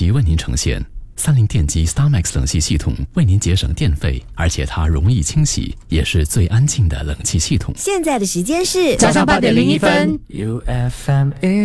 期为您呈现30电机 StarMax 冷气系统，为您节省电费，而且它容易清洗，也是最安静的冷气系统。 现在的时间是早上8:01。 UFM